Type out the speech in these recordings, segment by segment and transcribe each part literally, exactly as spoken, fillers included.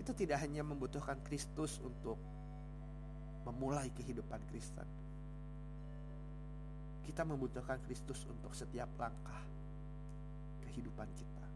kita tidak hanya membutuhkan Kristus untuk memulai kehidupan Kristen. Kita membutuhkan Kristus untuk setiap langkah kehidupan kita.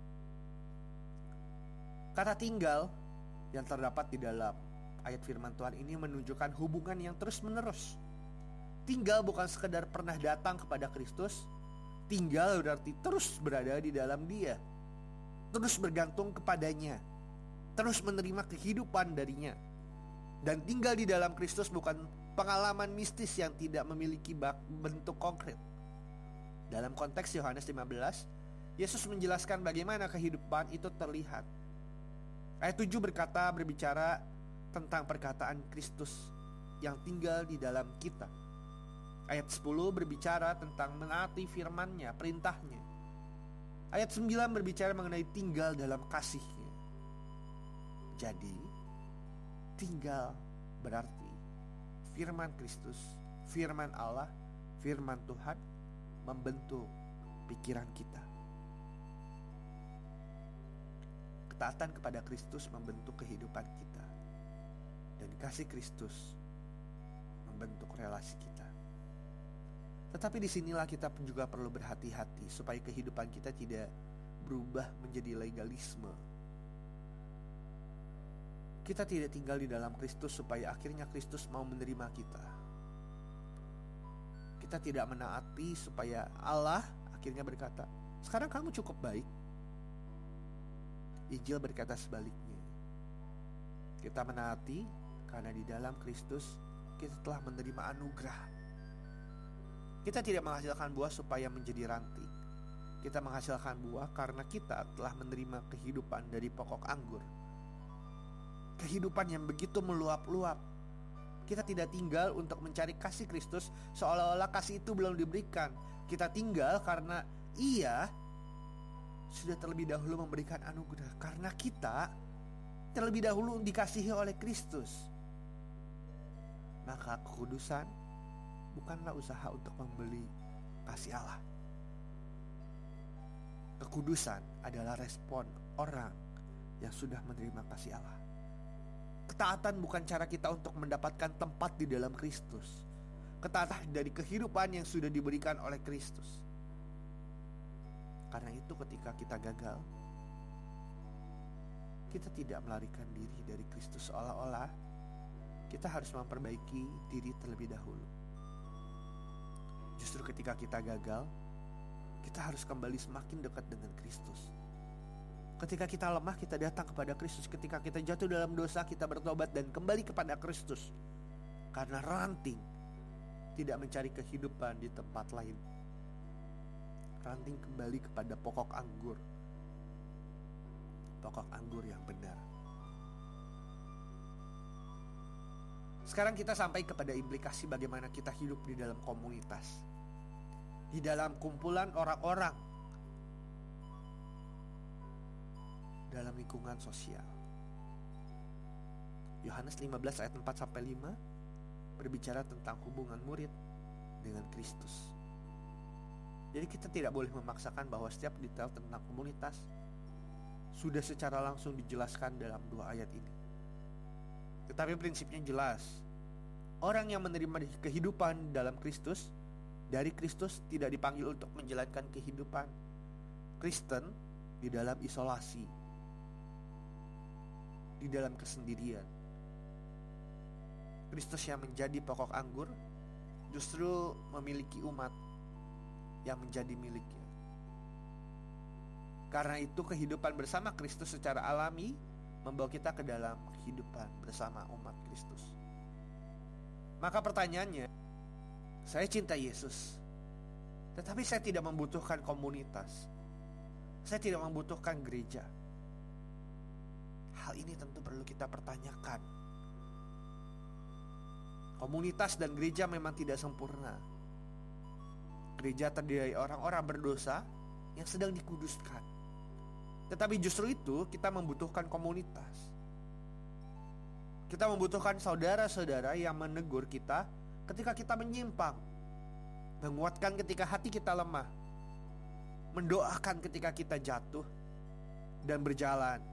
Kata tinggal yang terdapat di dalam ayat firman Tuhan ini menunjukkan hubungan yang terus-menerus. Tinggal bukan sekedar pernah datang kepada Kristus. Tinggal berarti terus berada di dalam Dia, terus bergantung kepadanya, terus menerima kehidupan darinya. Dan tinggal di dalam Kristus bukan pengalaman mistis yang tidak memiliki bentuk konkret. Dalam konteks Yohanes lima belas, Yesus menjelaskan bagaimana kehidupan itu terlihat. Ayat tujuh berkata, berbicara tentang perkataan Kristus yang tinggal di dalam kita. Ayat sepuluh berbicara tentang menaati firman-Nya, perintahnya. Ayat sembilan berbicara mengenai tinggal dalam kasih-Nya. Jadi, tinggal berarti firman Kristus, firman Allah, firman Tuhan membentuk pikiran kita. Ketaatan kepada Kristus membentuk kehidupan kita, dan kasih Kristus membentuk relasi kita. Tetapi disinilah kita juga perlu berhati-hati supaya kehidupan kita tidak berubah menjadi legalisme. Kita tidak tinggal di dalam Kristus supaya akhirnya Kristus mau menerima kita. Kita tidak menaati supaya Allah akhirnya berkata, sekarang kamu cukup baik. Injil berkata sebaliknya. Kita menaati karena di dalam Kristus kita telah menerima anugerah. Kita tidak menghasilkan buah supaya menjadi ranting. Kita menghasilkan buah karena kita telah menerima kehidupan dari pokok anggur. Kehidupan yang begitu meluap-luap. Kita tidak tinggal untuk mencari kasih Kristus seolah-olah kasih itu belum diberikan. Kita tinggal karena Ia sudah terlebih dahulu memberikan anugerah. Karena kita terlebih dahulu dikasihi oleh Kristus. Maka kekudusan bukanlah usaha untuk membeli kasih Allah. Kekudusan adalah respon orang yang sudah menerima kasih Allah. Ketaatan bukan cara kita untuk mendapatkan tempat di dalam Kristus. Ketaatan dari kehidupan yang sudah diberikan oleh Kristus. Karena itu ketika kita gagal, kita tidak melarikan diri dari Kristus seolah-olah kita harus memperbaiki diri terlebih dahulu. Justru ketika kita gagal, kita harus kembali semakin dekat dengan Kristus. Ketika kita lemah, kita datang kepada Kristus. Ketika kita jatuh dalam dosa, kita bertobat dan kembali kepada Kristus. Karena ranting tidak mencari kehidupan di tempat lain. Ranting kembali kepada pokok anggur. Pokok anggur yang benar. Sekarang kita sampai kepada implikasi bagaimana kita hidup di dalam komunitas. Di dalam kumpulan orang-orang. Dalam lingkungan sosial. Yohanes lima belas ayat empat sampai lima berbicara tentang hubungan murid dengan Kristus. Jadi kita tidak boleh memaksakan bahwa setiap detail tentang komunitas sudah secara langsung dijelaskan dalam dua ayat ini. Tetapi prinsipnya jelas. Orang yang menerima kehidupan dalam Kristus, dari Kristus tidak dipanggil untuk menjalankan kehidupan Kristen di dalam isolasi, di dalam kesendirian. Kristus yang menjadi pokok anggur justru memiliki umat yang menjadi miliknya. Karena itu kehidupan bersama Kristus secara alami membawa kita ke dalam kehidupan bersama umat Kristus. Maka pertanyaannya, saya cinta Yesus, tetapi saya tidak membutuhkan komunitas. Saya tidak membutuhkan gereja. Hal ini tentu perlu kita pertanyakan. Komunitas dan gereja memang tidak sempurna. Gereja terdiri dari orang-orang berdosa yang sedang dikuduskan. Tetapi justru itu kita membutuhkan komunitas. Kita membutuhkan saudara-saudara yang menegur kita ketika kita menyimpang, menguatkan ketika hati kita lemah, mendoakan ketika kita jatuh, dan berjalan